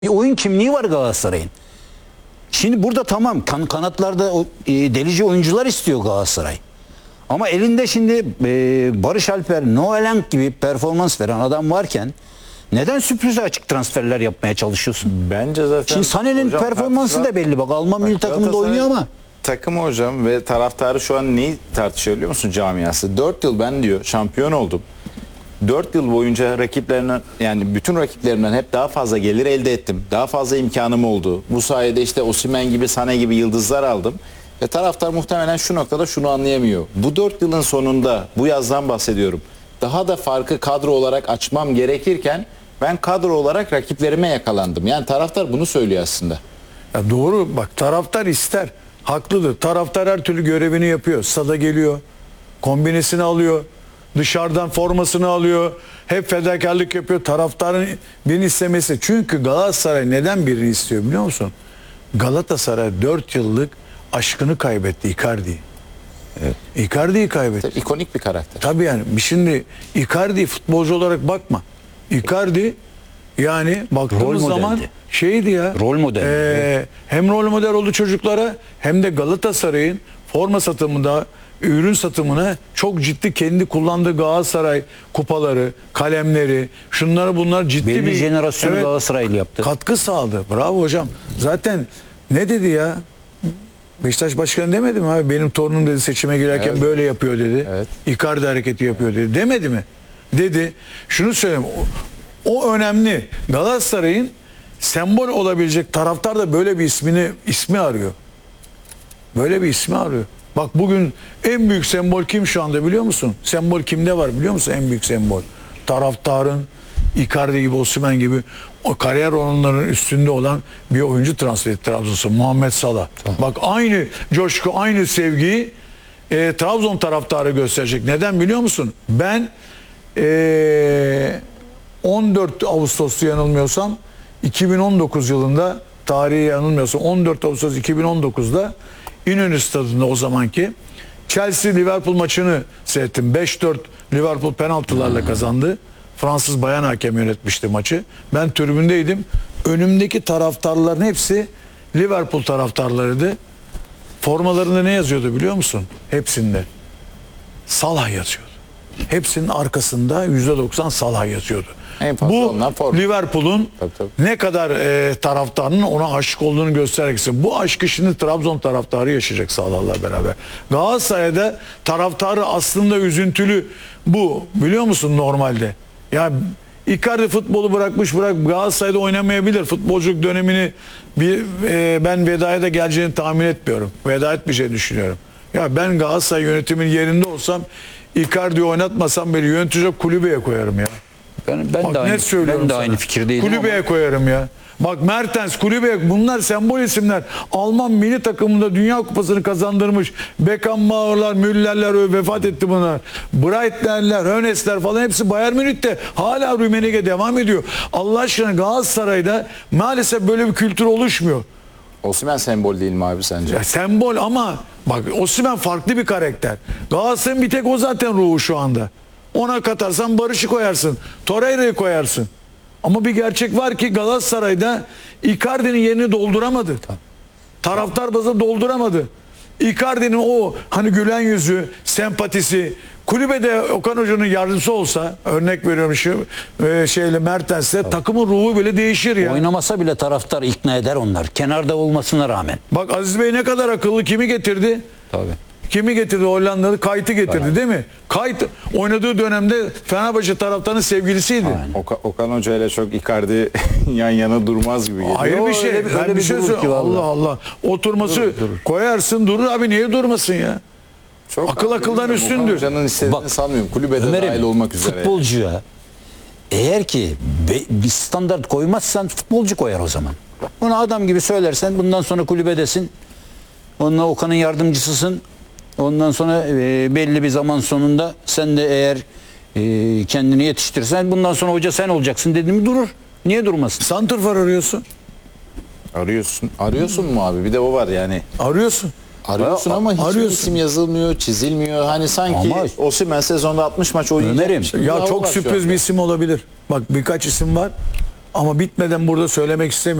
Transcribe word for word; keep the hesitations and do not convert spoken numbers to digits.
Bir oyun kimliği var Galatasaray'ın. Şimdi burada tamam kan kanatlarda o, e, delici oyuncular istiyor Galatasaray. Ama elinde şimdi e, Barış Alper, Noelenk gibi performans veren adam varken neden sürprize açık transferler yapmaya çalışıyorsun? Bence zaten... Şimdi Sané'nin hocam, performansı taraftar- da belli. Bak Alman milli takımında Galatasaray oynuyor ama. Takımı hocam ve taraftarı şu an neyi tartışıyor biliyor musun camiası? dört yıl ben diyor şampiyon oldum. dört yıl boyunca rakiplerinden yani bütün rakiplerimden hep daha fazla gelir elde ettim. Daha fazla imkanım oldu. Bu sayede işte Osimhen gibi, Sané gibi yıldızlar aldım. Ve taraftar muhtemelen şu noktada şunu anlayamıyor. Bu dört yılın sonunda, bu yazdan bahsediyorum, daha da farkı kadro olarak açmam gerekirken ben kadro olarak rakiplerime yakalandım. Yani taraftar bunu söylüyor aslında. Ya doğru, bak taraftar ister. Haklıdır. Taraftar her türlü görevini yapıyor. Stada geliyor. Kombinesini alıyor. Dışarıdan formasını alıyor. Hep fedakarlık yapıyor. Taraftarın birini istemesi. Çünkü Galatasaray neden birini istiyor biliyor musun? Galatasaray dört yıllık aşkını kaybetti, Icardi'yi. Evet. Icardi'yi kaybetti. İkonik bir karakter. Tabii yani şimdi Icardi futbolcu olarak bakma. Icardi yani baktığımız Rol zaman modeldi. şeydi ya. Rol model. e, hem rol model oldu çocuklara hem de Galatasaray'ın forma satımında, ürün satımına çok ciddi kendi kullandığı Galatasaray kupaları, kalemleri, şunları bunlar ciddi Belli bir jenerasyonu evet, Galatasaraylı yaptı. katkı sağladı. Bravo hocam. Zaten ne dedi ya? Beşiktaş Başkanı demedi mi abi? Benim torunum dedi seçime girerken Evet. böyle yapıyor dedi. Evet. Icardi hareketi yapıyor dedi. Demedi mi? Dedi. Şunu söyleyeyim. O, o önemli. Galatasaray'ın sembol olabilecek taraftar da böyle bir ismini ismi arıyor. Böyle bir ismi arıyor. Bak bugün en büyük sembol kim şu anda biliyor musun? Sembol kimde var biliyor musun en büyük sembol? Taraftarın Icardi gibi, Osimhen gibi o kariyer oranlarının üstünde olan bir oyuncu transfer etti Trabzonspor. Muhammed Salah. Tamam. Bak aynı coşku, aynı sevgiyi e, Trabzon taraftarı gösterecek. Neden biliyor musun? Ben e, on dört Ağustos'ta yanılmıyorsam iki bin on dokuz yılında tarihi yanılmıyorsam on dört Ağustos iki bin on dokuzda İnönü Stadı'nda o zamanki Chelsea-Liverpool maçını seyrettim. beş dört Liverpool penaltılarla kazandı. Fransız bayan hakem yönetmişti maçı. Ben tribündeydim. Önümdeki taraftarların hepsi Liverpool taraftarlarıydı. Formalarında ne yazıyordu biliyor musun? Hepsinde Salah yazıyordu. Hepsinin arkasında yüzde doksan Salah yazıyordu. En fazla Bu ondan forma. Liverpool'un Tabii, tabii. ne kadar e, taraftarının ona aşık olduğunu göstereceksin. Bu aşkı şimdi Trabzon taraftarı yaşayacak Salah'la beraber. Galatasaray'da taraftarı aslında üzüntülü bu. Biliyor musun normalde? Ya Icardi futbolu bırakmış bırak Galatasaray'da oynamayabilir. Futbolculuk dönemini bir e, ben vedaya da geleceğini tahmin etmiyorum. Veda etmeyeceğini düşünüyorum. Ya ben Galatasaray yönetiminin yerinde olsam Icardi'yi oynatmasam beni yönetecek kulübeye koyarım ya. Ben, ben Bak de aynı, net söylüyorum ben de sana. aynı fikirdeydim Kulübeye ama koyarım ya. Bak Mertens, kulübeye, bunlar sembol isimler. Alman milli takımında Dünya Kupası'nı kazandırmış. Beckenbauer'lar, Müller'ler vefat etti bunlar. Breitner'ler, Hönes'ler falan hepsi Bayern Münih'te. Hala Rummenigge devam ediyor. Allah aşkına Galatasaray'da maalesef böyle bir kültür oluşmuyor. Osimhen sembol değil mi abi sence? Ya sembol ama bak Osimhen farklı bir karakter. Galatasaray'ın bir tek o zaten ruhu şu anda. Ona katarsan Barış'ı koyarsın. Torreira'yı koyarsın. Ama bir gerçek var ki Galatasaray'da Icardi'nin yerini dolduramadı. Taraftar bazı dolduramadı. Icardi'nin o hani gülen yüzü, sempatisi, kulübede Okan Hoca'nın yardımcısı olsa, örnek veriyorum şu e, şeyle Mertens'le takımın ruhu bile değişir ya. oynamasa bile taraftar ikna eder onlar. Kenarda olmasına rağmen. Bak Aziz Bey ne kadar akıllı, kimi getirdi? Tabii. Kimi getirdi? Hollandalı Kayt'ı getirdi evet. Değil mi? Kayt oynadığı dönemde Fenerbahçe taraftarının sevgilisiydi. Oka, Okan Hoca ile çok Icardi yan yana durmaz gibi geliyor. Ayrı bir şey. öyle bir- ben öyle bir bir şey durur söyleyeyim. ki Allah vallahi. Allah. Oturması Durur, durur. koyarsın durur abi, niye durmasın ya? Çok Akıl akıldan bilmiyorum, üstündür. Okan Hoca'nın istediğini Bak, sanmıyorum. Kulübede Ömer'im, dahil olmak üzere. futbolcuya eğer ki be- bir standart koymazsan futbolcu koyar o zaman. Ona adam gibi söylersen bundan sonra kulübedesin. Onunla Okan'ın yardımcısısın. Ondan sonra e, belli bir zaman sonunda sen de eğer e, kendini yetiştirirsen bundan sonra hoca sen olacaksın dediğimi durur. Niye durmasın? Santrfor arıyorsun. Arıyorsun. Arıyorsun mu abi? Bir de o var yani. Arıyorsun. Arıyorsun ama hiçbir arıyorsun. isim yazılmıyor, çizilmiyor. Hani sanki Ama- Osimhen sezonda altmış maç oynayacak. Ömer'im, Bir Ya hava çok var şu sürpriz anda. bir isim olabilir. Bak birkaç isim var. Ama bitmeden burada söylemek istemiyorum.